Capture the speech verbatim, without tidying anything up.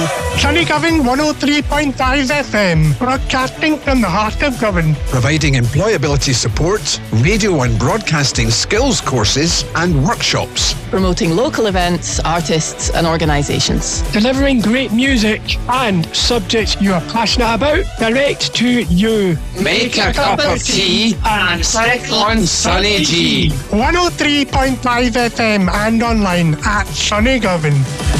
Sunnygovan one oh three point five F M, broadcasting from the heart of Govan. Providing employability support, radio and broadcasting skills courses and workshops. Promoting local events, artists and organisations. Delivering great music and subjects you are passionate about direct to you. Make a cup of tea and click on Sunny G. one oh three point five F M and online at Sunnygovan.